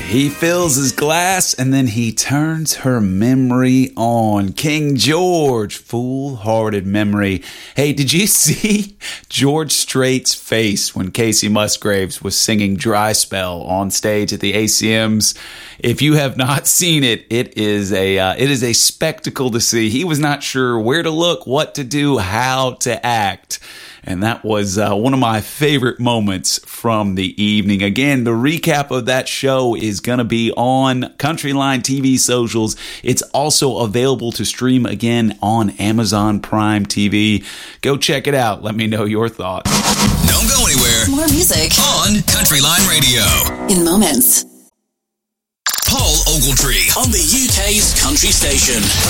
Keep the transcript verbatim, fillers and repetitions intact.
He fills his glass and then he turns her memory on. King George, Foolhardy Memory. Hey, did you see George Strait's face when Casey Musgraves was singing Dry Spell on stage at the A C Ms? If you have not seen it, it is a uh, it is a spectacle to see. He was not sure where to look, what to do, how to act. And that was uh, one of my favorite moments from the evening. Again, the recap of that show is going to be on Countryline T V socials. It's also available to stream again on Amazon Prime T V. Go check it out. Let me know your thoughts. Don't go anywhere. More music on Countryline Radio. In moments. Paul Ogletree on the U K's country station.